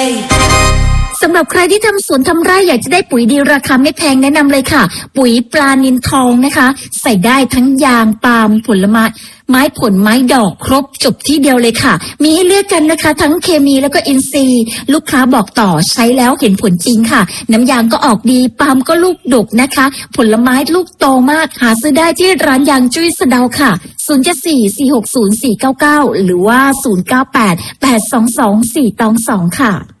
สำหรับใครที่ทำสวนทำไร่อยากจะได้ปุ๋ยดีราคาไม่แพงแนะนำเลยค่ะปุ๋ยปลานิลทองนะคะใส่ได้ทั้งยางปาล์มผลไม้ผลไม้ดอกครบจบที่เดียวเลยค่ะมีให้เลือกกันนะคะทั้งเคมีแล้วก็อินทรีย์ลูกค้าบอกต่อใช้แล้วเห็นผลจริงค่ะน้ำยางก็ออกดีปาล์มก็ลูกดกนะคะผลไม้ลูกโตมากหาซื้อได้ที่ร้านยางจุ้ยสะเดาค่ะ074-460-499หรือว่า098-822-422ค่ะ